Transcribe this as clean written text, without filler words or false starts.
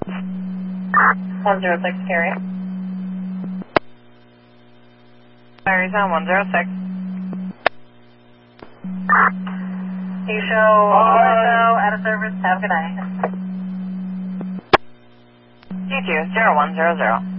106 carry. Larry's on 106. You show also out of service. Have a good night. You too, 0100.